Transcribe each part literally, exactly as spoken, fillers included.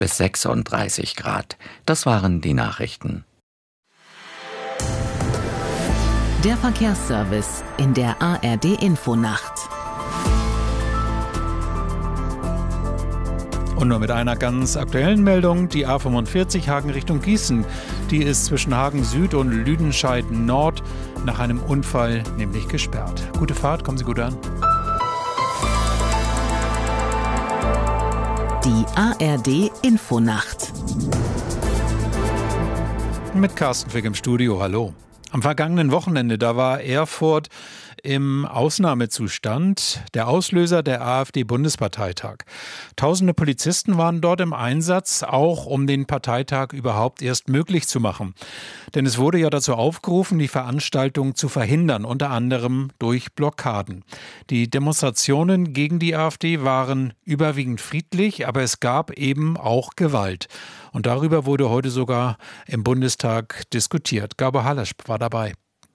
bis sechsunddreißig Grad. Das waren die Nachrichten. Der Verkehrsservice in der A R D-Infonacht. Und nur mit einer ganz aktuellen Meldung, die A fünfundvierzig Hagen Richtung Gießen. Die ist zwischen Hagen Süd und Lüdenscheid Nord nach einem Unfall nämlich gesperrt. Gute Fahrt, kommen Sie gut an. Die A R D-Infonacht. Mit Carsten Fick im Studio, hallo. Am vergangenen Wochenende, da war Erfurt im Ausnahmezustand, der Auslöser der AfD-Bundesparteitag. Tausende Polizisten waren dort im Einsatz, auch um den Parteitag überhaupt erst möglich zu machen. Denn es wurde ja dazu aufgerufen, die Veranstaltung zu verhindern, unter anderem durch Blockaden. Die Demonstrationen gegen die AfD waren überwiegend friedlich, aber es gab eben auch Gewalt. Und darüber wurde heute sogar im Bundestag diskutiert. Gabor Halasch war dabei.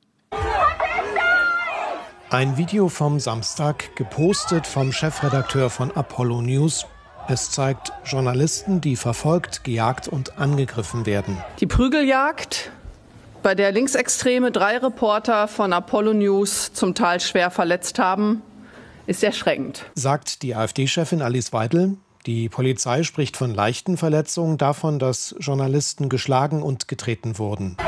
Ein Video vom Samstag, gepostet vom Chefredakteur von Apollo News. Es zeigt Journalisten, die verfolgt, gejagt und angegriffen werden. Die Prügeljagd, bei der Linksextreme drei Reporter von Apollo News zum Teil schwer verletzt haben, ist erschreckend, sagt die AfD-Chefin Alice Weidel. Die Polizei spricht von leichten Verletzungen, davon, dass Journalisten geschlagen und getreten wurden.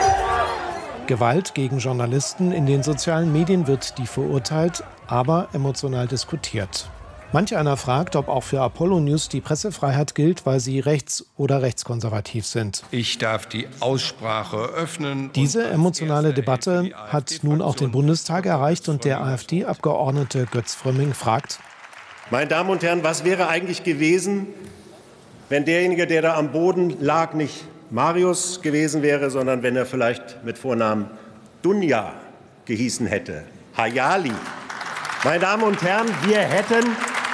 Gewalt gegen Journalisten in den sozialen Medien wird die verurteilt, aber emotional diskutiert. Manch einer fragt, ob auch für Apollo News die Pressefreiheit gilt, weil sie rechts- oder rechtskonservativ sind. Ich darf die Aussprache öffnen. Diese emotionale Debatte hat nun auch den Bundestag erreicht und der AfD-Abgeordnete Götz Frömming fragt: Meine Damen und Herren, was wäre eigentlich gewesen, wenn derjenige, der da am Boden lag, nicht Marius gewesen wäre, sondern wenn er vielleicht mit Vornamen Dunja gehießen hätte? Hayali. Meine Damen und Herren, wir hätten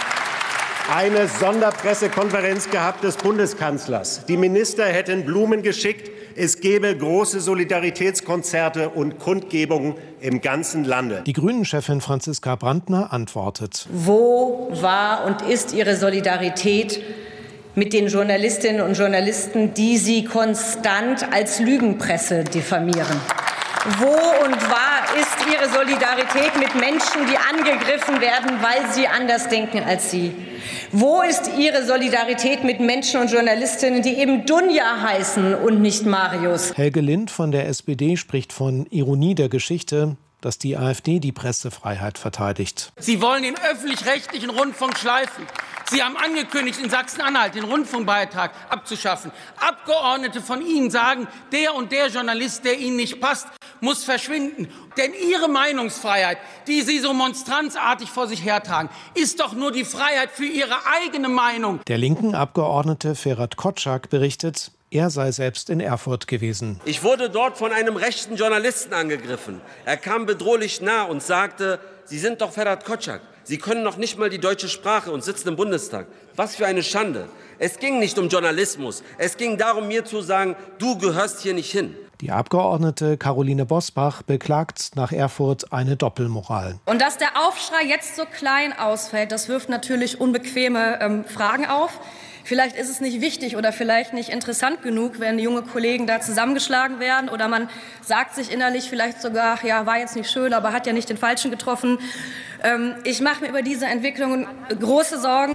eine Sonderpressekonferenz gehabt des Bundeskanzlers. Die Minister hätten Blumen geschickt. Es gäbe große Solidaritätskonzerte und Kundgebungen im ganzen Lande. Die Grünen-Chefin Franziska Brandner antwortet: Wo war und ist Ihre Solidarität mit den Journalistinnen und Journalisten, die Sie konstant als Lügenpresse diffamieren? Wo und war ist Ihre Solidarität mit Menschen, die angegriffen werden, weil sie anders denken als Sie? Wo ist Ihre Solidarität mit Menschen und Journalistinnen, die eben Dunja heißen und nicht Marius? Helge Lind von der S P D spricht von Ironie der Geschichte, dass die AfD die Pressefreiheit verteidigt. Sie wollen den öffentlich-rechtlichen Rundfunk schleifen. Sie haben angekündigt, in Sachsen-Anhalt den Rundfunkbeitrag abzuschaffen. Abgeordnete von Ihnen sagen, der und der Journalist, der Ihnen nicht passt, muss verschwinden. Denn Ihre Meinungsfreiheit, die Sie so monstranzartig vor sich hertragen, ist doch nur die Freiheit für Ihre eigene Meinung. Der linken Abgeordnete Ferhat Kotschak berichtet, er sei selbst in Erfurt gewesen. Ich wurde dort von einem rechten Journalisten angegriffen. Er kam bedrohlich nah und sagte: Sie sind doch Ferhat Kotschak. Sie können noch nicht mal die deutsche Sprache und sitzen im Bundestag. Was für eine Schande. Es ging nicht um Journalismus. Es ging darum, mir zu sagen, du gehörst hier nicht hin. Die Abgeordnete Caroline Bosbach beklagt nach Erfurt eine Doppelmoral. Und dass der Aufschrei jetzt so klein ausfällt, das wirft natürlich unbequeme ähm, Fragen auf. Vielleicht ist es nicht wichtig oder vielleicht nicht interessant genug, wenn junge Kollegen da zusammengeschlagen werden, oder man sagt sich innerlich vielleicht sogar, ja, war jetzt nicht schön, aber hat ja nicht den Falschen getroffen. Ähm, ich mache mir über diese Entwicklungen große Sorgen.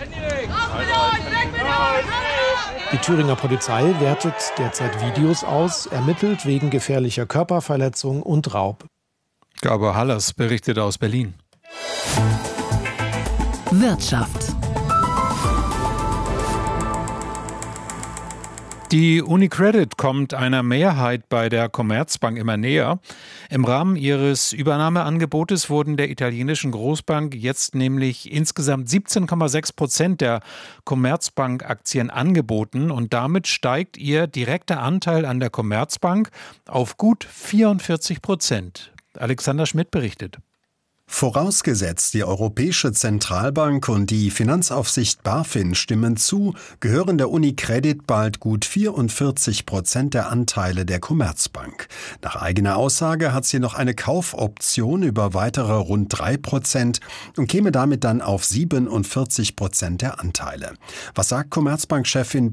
Die Thüringer Polizei wertet derzeit Videos aus, ermittelt wegen gefährlicher Körperverletzung und Raub. Gabor Halasch berichtet aus Berlin. Wirtschaft. Die UniCredit kommt einer Mehrheit bei der Commerzbank immer näher. Im Rahmen ihres Übernahmeangebotes wurden der italienischen Großbank jetzt nämlich insgesamt siebzehn Komma sechs Prozent der Commerzbank-Aktien angeboten und damit steigt ihr direkter Anteil an der Commerzbank auf gut vierundvierzig Prozent. Alexander Schmidt berichtet. Vorausgesetzt, die Europäische Zentralbank und die Finanzaufsicht BaFin stimmen zu, gehören der UniCredit bald gut vierundvierzig Prozent der Anteile der Commerzbank. Nach eigener Aussage hat sie noch eine Kaufoption über weitere rund drei Prozent und käme damit dann auf siebenundvierzig Prozent der Anteile. Was sagt Commerzbank-Chefin